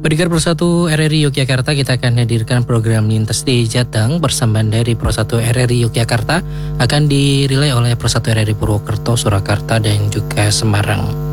Pendengar Persatu RRI Yogyakarta, kita akan hadirkan program Lintas di Jateng. Persembahan dari Persatu RRI Yogyakarta akan dirilai oleh Persatu RRI Purwokerto, Surakarta, dan juga Semarang.